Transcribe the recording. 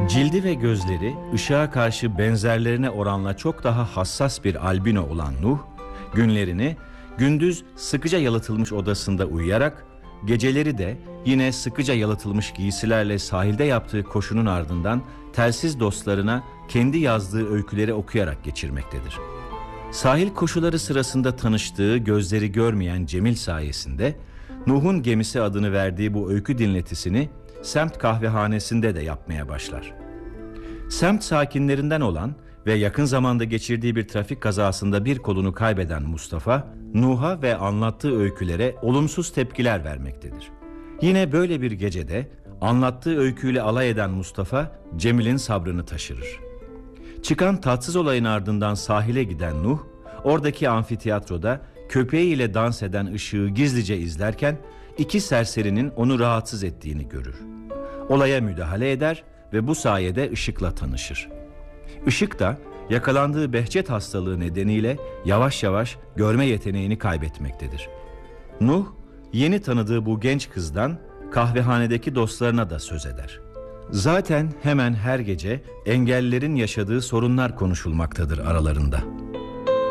Cildi ve gözleri ışığa karşı benzerlerine oranla çok daha hassas bir albino olan Nuh, günlerini gündüz sıkıca yalıtılmış odasında uyuyarak, geceleri de yine sıkıca yalıtılmış giysilerle sahilde yaptığı koşunun ardından telsiz dostlarına kendi yazdığı öyküleri okuyarak geçirmektedir. Sahil koşuları sırasında tanıştığı gözleri görmeyen Cemil sayesinde Nuh'un Gemisi adını verdiği bu öykü dinletisini semt kahvehanesinde de yapmaya başlar. Semt sakinlerinden olan ve yakın zamanda geçirdiği bir trafik kazasında bir kolunu kaybeden Mustafa, Nuh'a ve anlattığı öykülere olumsuz tepkiler vermektedir. Yine böyle bir gecede anlattığı öyküyle alay eden Mustafa, Cemil'in sabrını taşırır. Çıkan tatsız olayın ardından sahile giden Nuh, oradaki amfiteyatroda köpeğiyle dans eden Işık'ı gizlice izlerken iki serserinin onu rahatsız ettiğini görür. Olaya müdahale eder ve bu sayede Işık'la tanışır. Işık da yakalandığı Behçet hastalığı nedeniyle yavaş yavaş görme yeteneğini kaybetmektedir. Nuh, yeni tanıdığı bu genç kızdan kahvehanedeki dostlarına da söz eder. Zaten hemen her gece engellilerin yaşadığı sorunlar konuşulmaktadır aralarında.